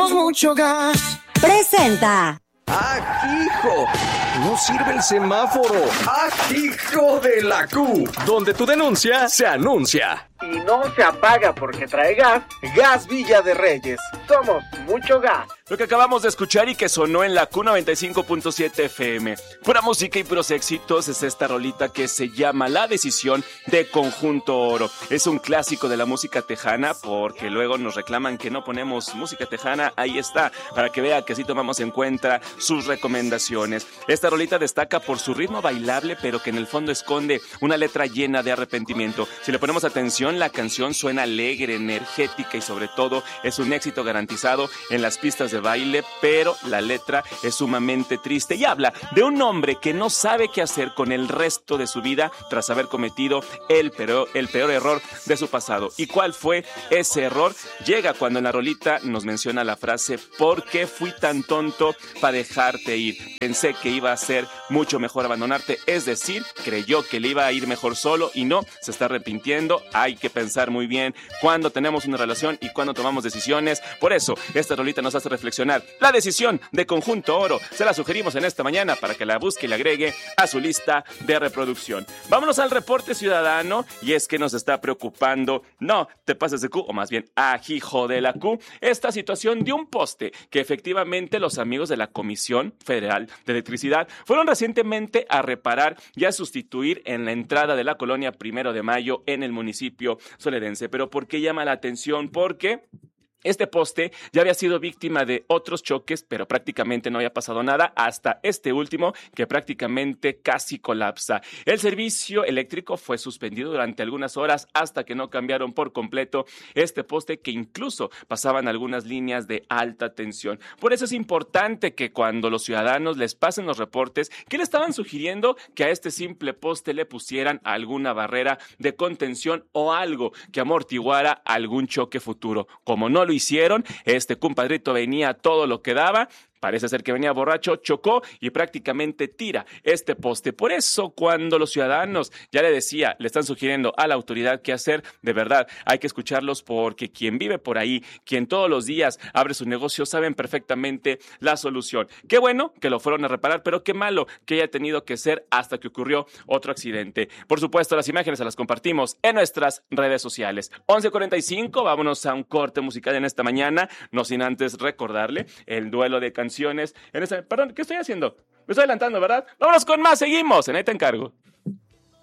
Somos mucho gas. Presenta. ¡Ajijo! No sirve el semáforo. ¡Ajijo de la Q! Donde tu denuncia se anuncia. Y no se apaga porque trae gas. Gas Villa de Reyes. Somos mucho gas. Lo que acabamos de escuchar y que sonó en la Q95.7 FM. Pura música y puros éxitos es esta rolita que se llama La Decisión de Conjunto Oro. Es un clásico de la música tejana porque luego nos reclaman que no ponemos música tejana. Ahí está, para que vea que sí tomamos en cuenta sus recomendaciones. Esta rolita destaca por su ritmo bailable, pero que en el fondo esconde una letra llena de arrepentimiento. Si le ponemos atención, la canción suena alegre, energética y sobre todo es un éxito garantizado en las pistas de baile, pero la letra es sumamente triste y habla de un hombre que no sabe qué hacer con el resto de su vida tras haber cometido el peor error de su pasado. ¿Y cuál fue ese error? Llega cuando en la rolita nos menciona la frase: ¿por qué fui tan tonto para dejarte ir? Pensé que iba a ser mucho mejor abandonarte, es decir, creyó que le iba a ir mejor solo y no, se está arrepintiendo. Hay que pensar muy bien cuando tenemos una relación y cuando tomamos decisiones. Por eso, esta rolita nos hace reflexionar. La Decisión de Conjunto Oro. Se la sugerimos en esta mañana para que la busque y la agregue a su lista de reproducción. Vámonos al reporte ciudadano, y es que nos está preocupando, no te pases de Q, o más bien ajijo de la Q, esta situación de un poste que efectivamente los amigos de la Comisión Federal de Electricidad fueron recientemente a reparar y a sustituir en la entrada de la colonia 1 de Mayo en el municipio soledense. ¿Pero por qué llama la atención? Porque este poste ya había sido víctima de otros choques, pero prácticamente no había pasado nada hasta este último, que prácticamente casi colapsa. El servicio eléctrico fue suspendido durante algunas horas hasta que no cambiaron por completo este poste, que incluso pasaban algunas líneas de alta tensión. Por eso es importante que cuando los ciudadanos les pasen los reportes, que le estaban sugiriendo que a este simple poste le pusieran alguna barrera de contención o algo que amortiguara algún choque futuro. Como no lo hicieron, este compadrito venía a todo lo que daba. Parece ser que venía borracho, chocó y prácticamente tira este poste. Por eso, cuando los ciudadanos, ya le decía, le están sugiriendo a la autoridad qué hacer, de verdad, hay que escucharlos, porque quien vive por ahí, quien todos los días abre su negocio, saben perfectamente la solución. Qué bueno que lo fueron a reparar, pero qué malo que haya tenido que ser hasta que ocurrió otro accidente. Por supuesto, las imágenes se las compartimos en nuestras redes sociales. 11:45, vámonos a un corte musical en esta mañana, no sin antes recordarle el duelo de canciones en esta... Perdón, ¿qué estoy haciendo? Me estoy adelantando, ¿verdad? Vámonos con más, seguimos en Ahí Te Encargo.